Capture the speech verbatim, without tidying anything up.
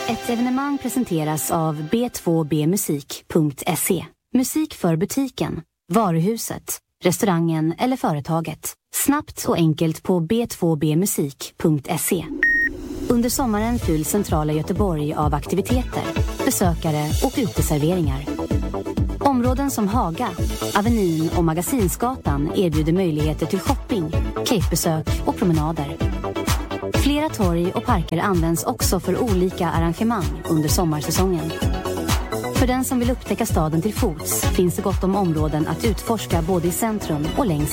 Ett evenemang presenteras av b två b musik punkt se. Musik för butiken, varuhuset, restaurangen eller företaget. Snabbt och enkelt på b två b musik punkt se. Under sommaren fylls centrala Göteborg av aktiviteter, besökare och uteserveringar. Områden som Haga, Avenyn och Magasinsgatan erbjuder möjligheter till shopping, catebesök och promenader. Flera torg och parker används också för olika arrangemang under sommarsäsongen. För den som vill upptäcka staden till fots finns det gott om områden att utforska både i centrum och längs